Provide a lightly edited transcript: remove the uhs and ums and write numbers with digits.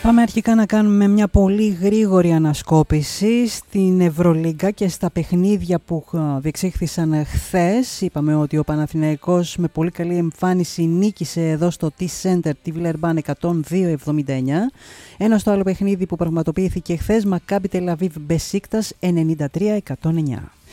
Πάμε αρχικά να κάνουμε μια πολύ γρήγορη ανασκόπηση στην Ευρωλίγκα και στα παιχνίδια που διεξήχθησαν χθες. Είπαμε ότι ο Παναθηναϊκός με πολύ καλή εμφάνιση νίκησε εδώ στο T-Center τη Βιλερμπάν 102-79. Ενώ στο άλλο παιχνίδι που πραγματοποιήθηκε χθες, Μακάμπι Τελ Αβίβ Μπεσίκτας 93-109.